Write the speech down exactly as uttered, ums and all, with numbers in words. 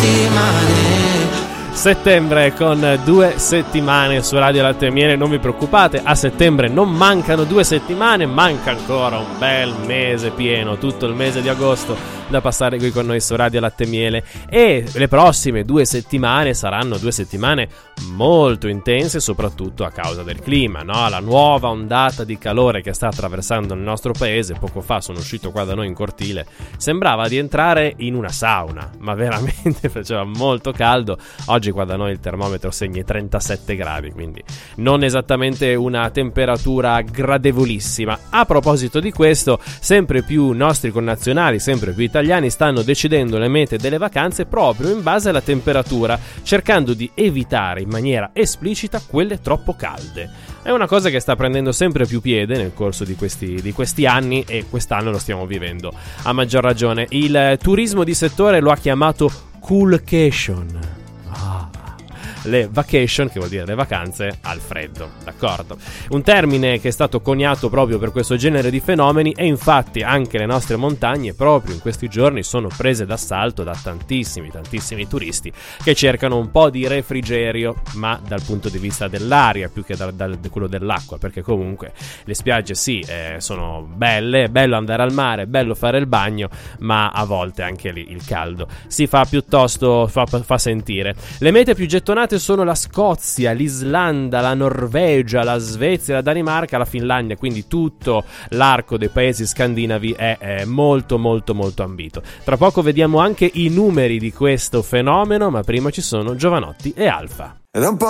settimane. Settembre con due settimane su Radio Latte e Miele, non vi preoccupate, a settembre non mancano due settimane, manca ancora un bel mese pieno, tutto il mese di agosto da passare qui con noi su Radio Latte e Miele, e le prossime due settimane saranno due settimane molto intense, soprattutto a causa del clima, no? La nuova ondata di calore che sta attraversando il nostro paese. Poco fa sono uscito qua da noi in cortile, sembrava di entrare in una sauna, ma veramente faceva molto caldo. Oggi qua da noi il termometro segna trentasette gradi, quindi non esattamente una temperatura gradevolissima. A proposito di questo, sempre più nostri connazionali, sempre più italiani stanno decidendo le mete delle vacanze proprio in base alla temperatura, cercando di evitare in maniera esplicita quelle troppo calde. È una cosa che sta prendendo sempre più piede nel corso di questi, di questi anni, e quest'anno lo stiamo vivendo a maggior ragione. Il turismo di settore lo ha chiamato coolcation. Le vacation, che vuol dire le vacanze al freddo, d'accordo? Un termine che è stato coniato proprio per questo genere di fenomeni, e infatti anche le nostre montagne proprio in questi giorni sono prese d'assalto da tantissimi, tantissimi turisti che cercano un po' di refrigerio, ma dal punto di vista dell'aria più che da, da, da quello dell'acqua, perché comunque le spiagge sì, eh, sono belle, è bello andare al mare, è bello fare il bagno, ma a volte anche lì il caldo si fa piuttosto, fa, fa sentire. Le mete più gettonate sono la Scozia, l'Islanda, la Norvegia, la Svezia, la Danimarca, la Finlandia, quindi tutto l'arco dei paesi scandinavi è, è molto molto molto ambito. Tra poco vediamo anche i numeri di questo fenomeno, ma prima ci sono Giovanotti e Alfa. Ed è un po'